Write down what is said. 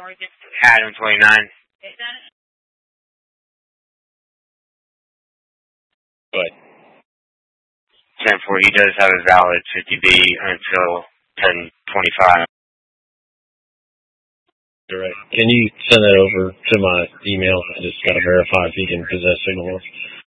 Adam 29. But 10-4, he does have a valid 50B until 10-25. Right. Can you send that over to my email? I just got to verify if he can possess signal.